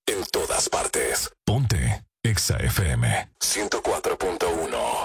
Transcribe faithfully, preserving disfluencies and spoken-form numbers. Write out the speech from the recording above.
En todas partes. Ponte Exa F M ciento cuatro punto uno.